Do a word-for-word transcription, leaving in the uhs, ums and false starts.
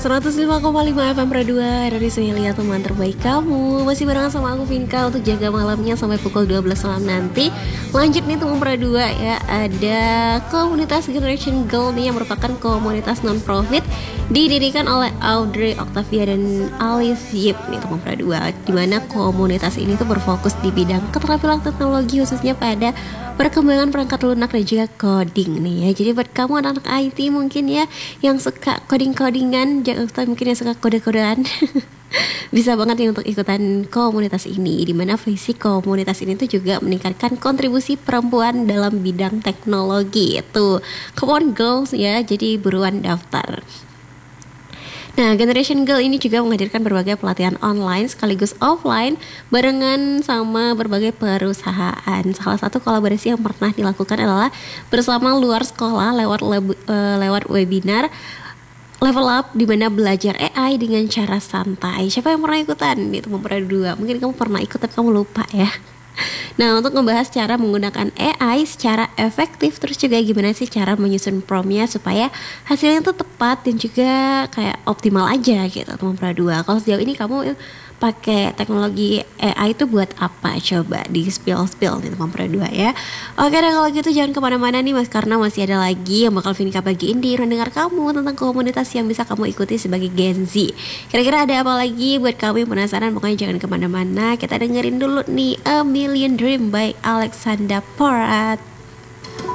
seratus lima koma lima F M Pro dua dari Suhelia, teman terbaik kamu. Masih barengan sama aku Vinka untuk jaga malamnya sampai pukul dua belas malam nanti. Lanjut nih teman Pro dua ya. Ada komunitas Generation Girl nih yang merupakan komunitas non-profit didirikan oleh Audrey Octavia dan Alice Yip nih teman Pro dua. Dimana komunitas ini tuh berfokus di bidang keterampilan teknologi khususnya pada perkembangan perangkat lunak dan juga coding nih ya. Jadi buat kamu anak-anak I T mungkin ya yang suka coding-codingan, jangan mungkin yang suka kode-kodean bisa banget nih untuk ikutan komunitas ini, di mana visi komunitas ini tuh juga meningkatkan kontribusi perempuan dalam bidang teknologi. Itu come on girls ya, jadi buruan daftar. Nah, Generation Girl ini juga menghadirkan berbagai pelatihan online sekaligus offline barengan sama berbagai perusahaan. Salah satu kolaborasi yang pernah dilakukan adalah bersama luar sekolah lewat leb- uh, lewat webinar Level Up, di mana belajar A I dengan cara santai. Siapa yang pernah ikutan? Itu pernah dua. Mungkin kamu pernah ikut tapi kamu lupa ya. Nah, untuk membahas cara menggunakan A I secara efektif, terus juga gimana sih cara menyusun promptnya supaya hasilnya tuh tepat dan juga kayak optimal aja gitu teman Pro dua. Kalau sejauh ini kamu pakai teknologi A I itu buat apa? Coba di spill-spill nih teman Pro dua ya. Oke, dan kalau gitu jangan kemana-mana nih mas, karena masih ada lagi yang bakal Vinka bagiin di Ruang Dengar Kamu tentang komunitas yang bisa kamu ikuti sebagai Gen Z. Kira-kira ada apa lagi buat kamu yang penasaran? Pokoknya jangan kemana-mana, kita dengerin dulu nih A Million Dream by Alexandra Porat.